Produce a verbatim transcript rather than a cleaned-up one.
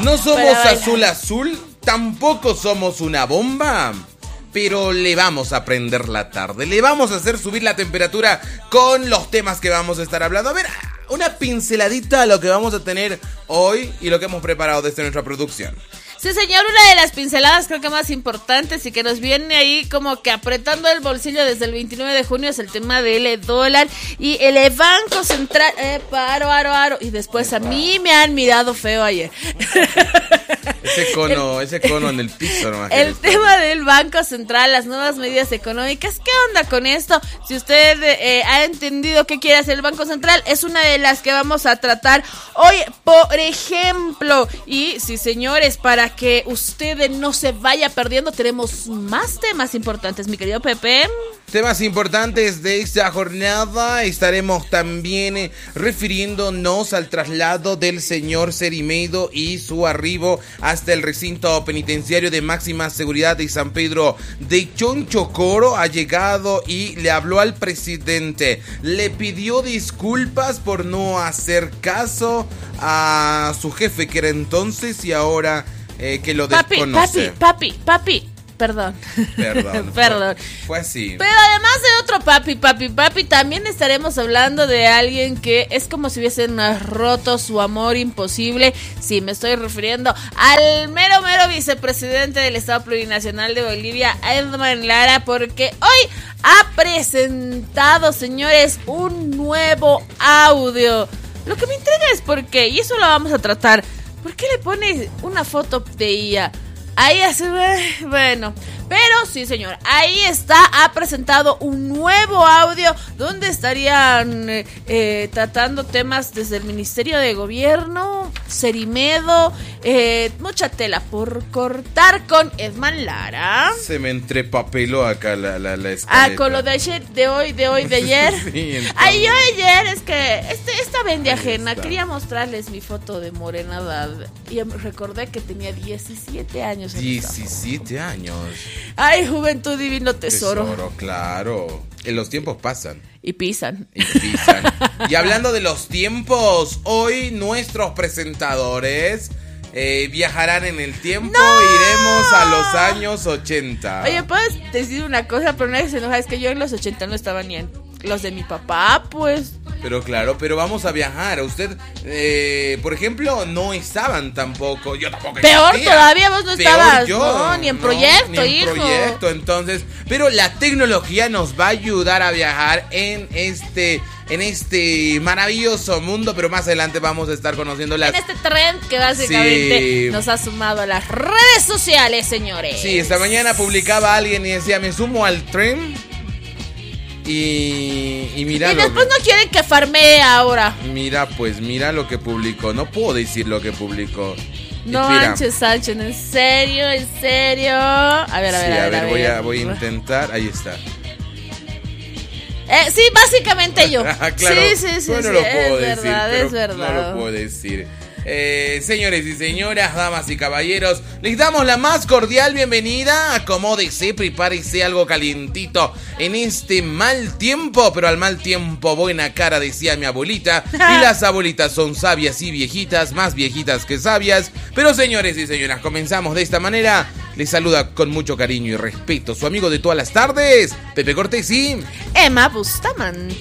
No somos azul azul, tampoco somos una bomba, pero le vamos a prender la tarde, le vamos a hacer subir la temperatura con los temas que vamos a estar hablando. A ver, una pinceladita a lo que vamos a tener hoy y lo que hemos preparado desde nuestra producción. Sí, señor, una de las pinceladas creo que más importantes y que nos viene ahí como que apretando el bolsillo desde el veintinueve de junio es el tema del dólar y el Banco Central. Eh, paro, aro, aro. Y después a mí me han mirado feo ayer. Ese cono, el, ese cono en el piso, ¿no? El tema del Banco Central, las nuevas medidas económicas. ¿Qué onda con esto? Si usted eh, ha entendido qué quiere hacer el Banco Central, es una de las que vamos a tratar hoy, por ejemplo. Y sí, señores, para que usted no se vaya perdiendo, tenemos más temas importantes, mi querido Pepe. Temas importantes de esta jornada. Estaremos también eh, refiriéndonos al traslado del señor Cerimedo y su arribo hasta el recinto penitenciario de máxima seguridad de San Pedro de Chonchocoro. Ha llegado y le habló al presidente. Le pidió disculpas por no hacer caso a su jefe, que era entonces, y ahora eh, que lo papi, desconoce. Papi, papi, papi. Perdón. Perdón. Perdón. Fue, fue así. Pero además de otro papi, papi, papi, también estaremos hablando de alguien que es como si hubiesen roto su amor imposible. Sí, me estoy refiriendo al mero, mero vicepresidente del Estado Plurinacional de Bolivia, Edman Lara, porque hoy ha presentado, señores, un nuevo audio. Lo que me intriga es por qué, y eso lo vamos a tratar. ¿Por qué le pone una foto de ella? Ahí hace, bueno, pero sí, señor, ahí está, ha presentado un nuevo audio donde estarían eh, eh, tratando temas desde el Ministerio de Gobierno, Cerimedo, eh, mucha tela por cortar con Edman Lara. Se me entrepapeló acá la, la, la escaleta. Ah, con lo de ayer, de hoy, de hoy, de ayer. Sí, ay, yo ayer, es que este, esta vende ajena, quería mostrarles mi foto de morenada y recordé que tenía diecisiete años. diecisiete años. Ay, juventud, divino tesoro. Tesoro, claro. En los tiempos pasan. Y pisan. Y pisan. Y hablando de los tiempos, hoy nuestros presentadores eh, viajarán en el tiempo. ¡No! Iremos a los años ochenta. Oye, puedes decir una cosa, pero nadie se enoja. Es que yo en los ochenta no estaba ni en los de mi papá, pues. Pero claro, pero vamos a viajar. Usted, eh, por ejemplo, no estaban tampoco. Yo tampoco. Peor existía. Todavía vos no Peor estabas. Yo, no, ni en proyecto, no, ni en hijo. proyecto, entonces. Pero la tecnología nos va a ayudar a viajar en este, en este maravilloso mundo. Pero más adelante vamos a estar conociendo las. En este trend que básicamente sí. nos ha sumado a las redes sociales, señores. Sí, esta mañana publicaba alguien y decía, me sumo al trend. Y, y mira. Y después que, no quieren que farmee ahora. Mira, pues mira lo que publicó. No puedo decir lo que publicó. No manches, Sánchez, en serio, en serio. A ver, a ver, sí, a ver. A ver, a ver. voy, a, voy a intentar. Ahí está. Eh, sí, básicamente yo. Claro, sí, sí, sí. Bueno, sí lo es puedo verdad, decir, es verdad. No lo puedo decir. Eh, señores y señoras, damas y caballeros, les damos la más cordial bienvenida. Acomódese, prepárese algo calientito en este mal tiempo, pero al mal tiempo buena cara, decía mi abuelita. Y las abuelitas son sabias y viejitas, más viejitas que sabias. Pero señores y señoras, comenzamos de esta manera. Les saluda con mucho cariño y respeto su amigo de todas las tardes, Pepe Cortés y Emma Bustamante.